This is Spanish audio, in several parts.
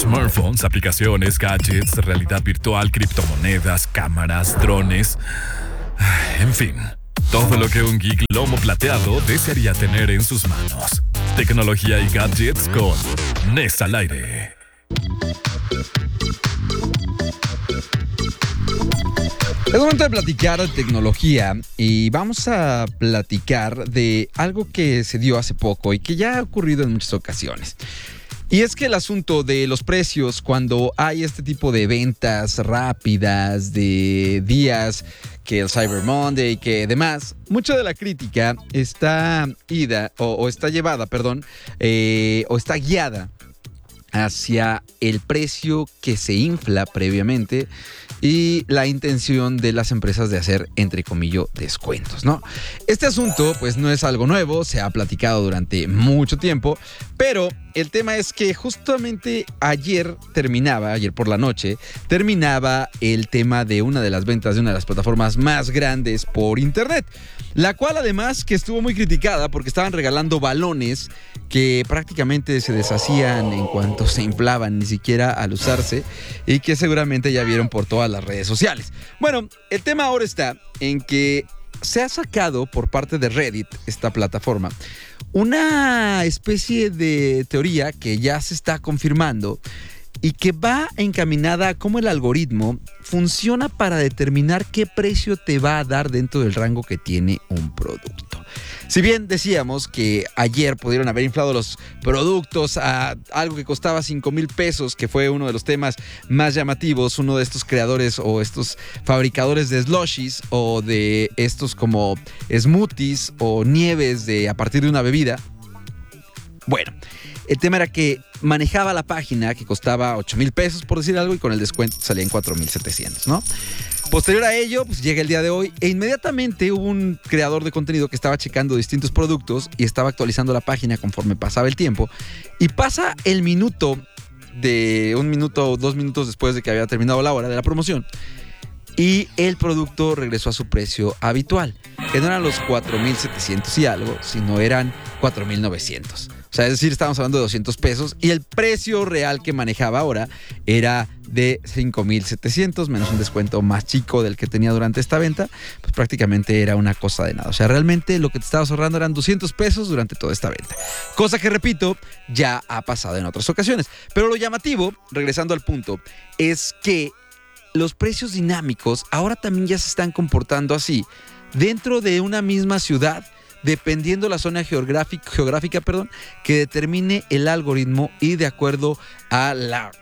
Smartphones, aplicaciones, gadgets, realidad virtual, criptomonedas, cámaras, drones. En fin, todo lo que un geek lomo plateado desearía tener en sus manos. Tecnología y gadgets con Nes al aire. Es momento de platicar de tecnología y vamos a platicar de algo que se dio hace poco y que ya ha ocurrido en muchas ocasiones. Y es que el asunto de los precios cuando hay este tipo de ventas rápidas de días, que el Cyber Monday, que demás, mucha de la crítica está está guiada hacia el precio que se infla previamente y la intención de las empresas de hacer, entre comillas, descuentos, ¿no? Este asunto, pues, no es algo nuevo, se ha platicado durante mucho tiempo, pero el tema es que justamente ayer por la noche, terminaba el tema de una de las ventas de una de las plataformas más grandes por internet, la cual además que estuvo muy criticada porque estaban regalando balones que prácticamente se deshacían en cuanto se inflaban, ni siquiera al usarse, y que seguramente ya vieron por todas las redes sociales. Bueno, el tema ahora está en que se ha sacado por parte de Reddit, esta plataforma, una especie de teoría que ya se está confirmando y que va encaminada a cómo el algoritmo funciona para determinar qué precio te va a dar dentro del rango que tiene un producto. Si bien decíamos que ayer pudieron haber inflado los productos a algo que costaba 5,000 pesos, que fue uno de los temas más llamativos, uno de estos creadores o estos fabricadores de slushies o de estos como smoothies o nieves a partir de una bebida. Bueno, el tema era que manejaba la página que costaba 8,000 pesos, por decir algo, y con el descuento salía en 4,700, ¿no? Posterior a ello, pues llega el día de hoy e inmediatamente hubo un creador de contenido que estaba checando distintos productos y estaba actualizando la página conforme pasaba el tiempo. Y pasa el minuto de 1 minuto o 2 minutos después de que había terminado la hora de la promoción. Y el producto regresó a su precio habitual, que no eran los 4,700 y algo, sino eran 4,900. O sea, es decir, estábamos hablando de 200 pesos y el precio real que manejaba ahora era de 5,700 menos un descuento más chico del que tenía durante esta venta, pues prácticamente era una cosa de nada. O sea, realmente lo que te estabas ahorrando eran 200 pesos durante toda esta venta. Cosa que, repito, ya ha pasado en otras ocasiones. Pero lo llamativo, regresando al punto, es que los precios dinámicos ahora también ya se están comportando así dentro de una misma ciudad, dependiendo la zona geográfica, que determine el algoritmo y de acuerdo a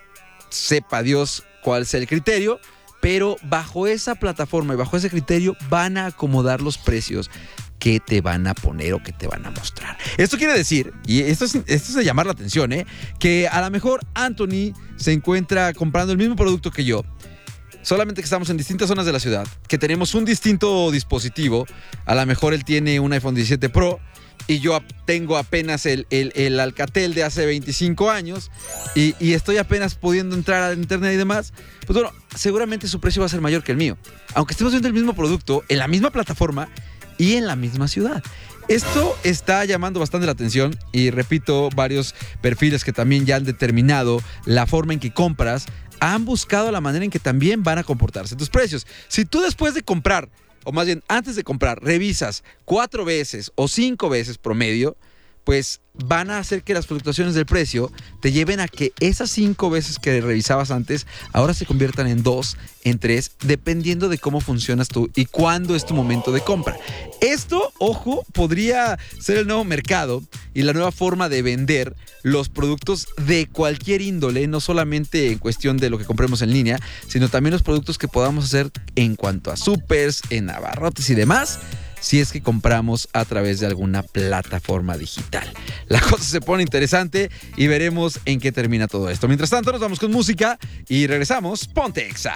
sepa Dios cuál sea el criterio, pero bajo esa plataforma y bajo ese criterio van a acomodar los precios que te van a poner o que te van a mostrar. Esto quiere decir, y esto es de llamar la atención, que a lo mejor Anthony se encuentra comprando el mismo producto que yo, solamente que estamos en distintas zonas de la ciudad, que tenemos un distinto dispositivo. A lo mejor él tiene un iPhone 17 Pro y yo tengo apenas el Alcatel de hace 25 años y estoy apenas pudiendo entrar a internet y demás. Pues bueno, seguramente su precio va a ser mayor que el mío, aunque estemos viendo el mismo producto en la misma plataforma y en la misma ciudad. Esto está llamando bastante la atención y repito, varios perfiles que también ya han determinado la forma en que compras han buscado la manera en que también van a comportarse tus precios. Si tú después de comprar, o más bien antes de comprar, revisas 4 veces o 5 veces promedio, pues van a hacer que las fluctuaciones del precio te lleven a que esas 5 veces que revisabas antes ahora se conviertan en 2, en 3, dependiendo de cómo funcionas tú y cuándo es tu momento de compra. Esto, ojo, podría ser el nuevo mercado y la nueva forma de vender los productos de cualquier índole, no solamente en cuestión de lo que compremos en línea, sino también los productos que podamos hacer en cuanto a supers, en abarrotes y demás, si es que compramos a través de alguna plataforma digital. La cosa se pone interesante y veremos en qué termina todo esto. Mientras tanto, nos vamos con música y regresamos. Ponte Exa.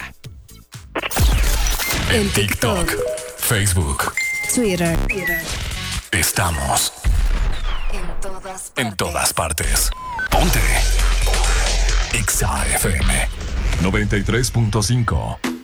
En TikTok, Facebook, Twitter. Estamos en todas partes. Ponte Exa FM 93.5.